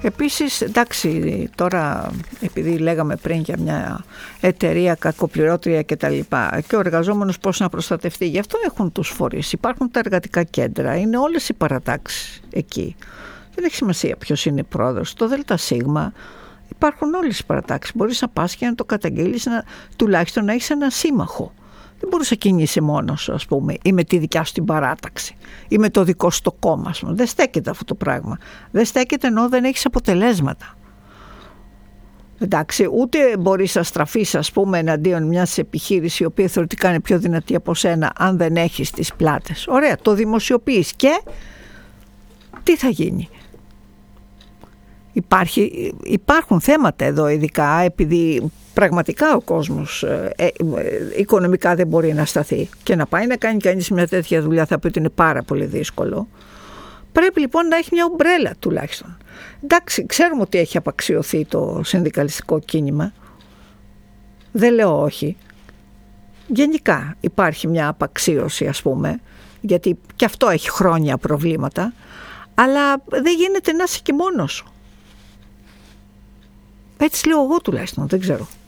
Επίσης, εντάξει, τώρα επειδή λέγαμε πριν για μια εταιρεία κακοπληρώτρια και τα λοιπά, και ο εργαζόμενος πώς να προστατευτεί, γι' αυτό έχουν τους φορείς, υπάρχουν τα εργατικά κέντρα, είναι όλες οι παρατάξεις εκεί. Δεν έχει σημασία ποιος είναι πρόεδρος, το ΔΣ, υπάρχουν όλες οι παρατάξεις. Μπορείς να πας και να το καταγγείλεις, τουλάχιστον να έχεις ένα σύμμαχο. Δεν μπορείς να κινείσαι μόνος, ας πούμε, ή με τη δικιά σου την παράταξη, ή με το δικό σου το κόμμα. Δεν στέκεται αυτό το πράγμα. Δεν στέκεται ενώ δεν έχεις αποτελέσματα. Εντάξει, ούτε μπορείς να στραφείς, ας πούμε, εναντίον μιας επιχείρησης η οποία θεωρητικά είναι πιο δυνατή από σένα, αν δεν έχεις τις πλάτες. Ωραία, το δημοσιοποιείς και τι θα γίνει? Υπάρχουν θέματα εδώ, ειδικά επειδή πραγματικά ο κόσμος οικονομικά δεν μπορεί να σταθεί και να πάει να κάνει κανείς μια τέτοια δουλειά θα πει ότι είναι πάρα πολύ δύσκολο. Πρέπει λοιπόν να έχει μια ομπρέλα τουλάχιστον. Εντάξει, ξέρουμε ότι έχει απαξιωθεί το συνδικαλιστικό κίνημα. Δεν λέω όχι. Γενικά υπάρχει μια απαξίωση, ας πούμε, γιατί και αυτό έχει χρόνια προβλήματα, αλλά δεν γίνεται να είσαι και μόνος σου. Έτσι λέω εγώ τουλάχιστον, δεν ξέρω.